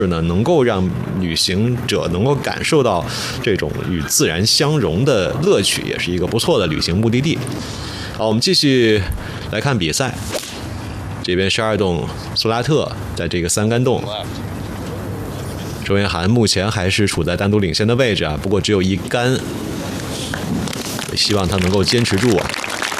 呢，能够让旅行者能够感受到这种与自然相融的乐趣，也是一个不错的旅行目的地。好，我们继续来看比赛。这边12洞苏拉特在这个3杆洞，周彦涵目前还是处在单独领先的位置啊，不过只有1杆，希望他能够坚持住啊。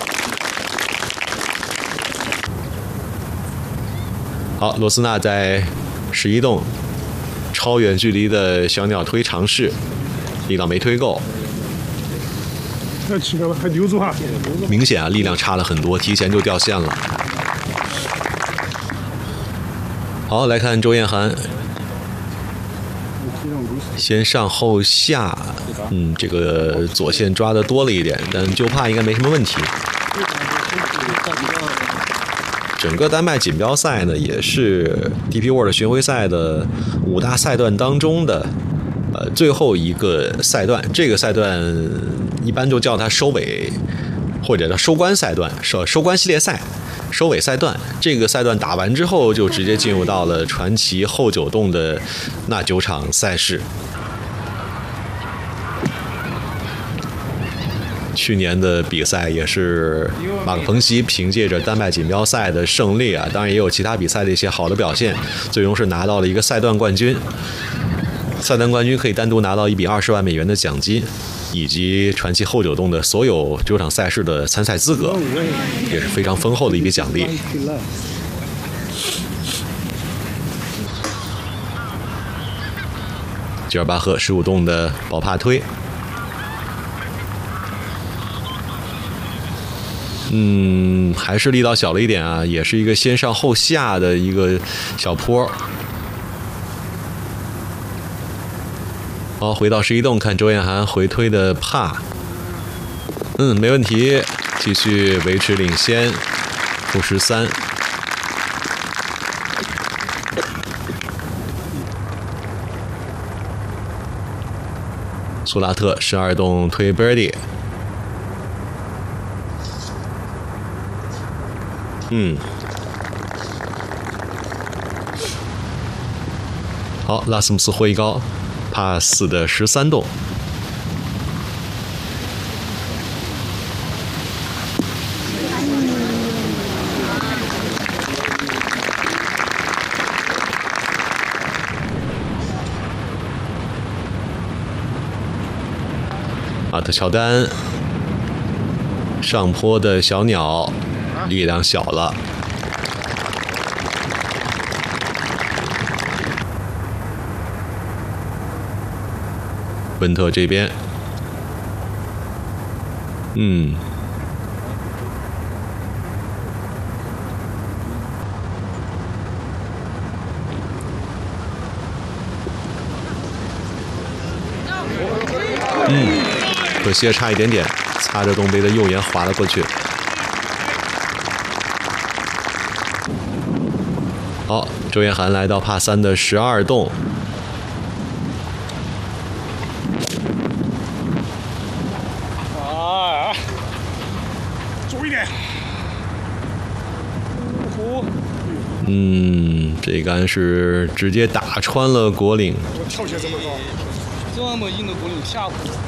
好，罗斯纳在11洞超远距离的小鸟推尝试，力道没推够， 太奇怪了，还留住哈， 明显啊，力量差了很多，提前就掉线了。好，来看周彦涵，先上后下，这个左线抓的多了一点，但就怕应该没什么问题。整个丹麦锦标赛呢，也是 DP World 巡回赛的5大赛段当中的最后一个赛段。这个赛段一般就叫它收尾或者叫收官赛段，收官系列赛。收尾赛段，这个赛段打完之后，就直接进入到了传奇后9洞的那9场赛事。去年的比赛也是马克彭西凭借着丹麦锦标赛的胜利啊，当然也有其他比赛的一些好的表现，最终是拿到了一个赛段冠军。赛段冠军可以单独拿到1笔20万美元的奖金，以及传奇后9洞的所有9场赛事的参赛资格，也是非常丰厚的一笔奖励。吉尔巴赫15洞的保帕推，还是力道小了一点啊，也是一个先上后下的一个小坡。好，回到11洞，看周彦涵回推的帕，没问题，继续维持领先，负13。苏拉特12洞推 birdie，好，拉斯姆斯挥高。帕4的13洞，阿特乔丹上坡的小鸟力量小了。温特这边，可惜差一点点，擦着东北的右沿滑了过去。好，周彦涵来到帕3的12洞。这杆是直接打穿了果岭。 我跳起来这么高， 这么硬的果岭下不去。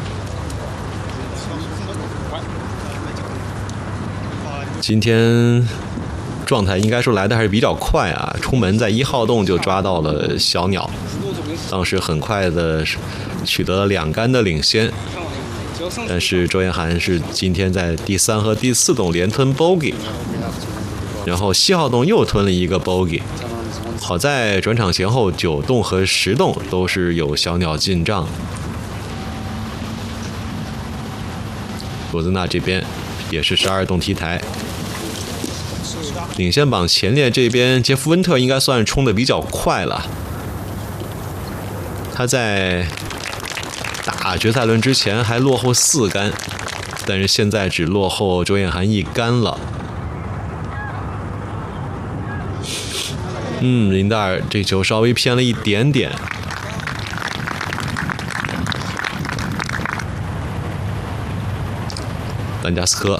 今天状态应该说来的还是比较快啊，出门在1号洞就抓到了小鸟，当时很快的取得了2杆的领先。但是周彦涵是今天在第3和第4洞连吞 bogey， 然后7号洞又吞了一个 bogey。好在转场前后9洞和10洞都是有小鸟进账。罗兹纳这边也是12洞踢台，领先榜前列这边杰夫温特应该算冲得比较快了，他在打决赛轮之前还落后4杆，但是现在只落后周彦涵1杆了。林达尔这球稍微偏了一点点。兰加斯科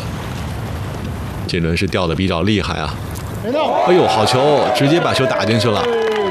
这轮是掉的比较厉害啊！哎呦，好球，直接把球打进去了。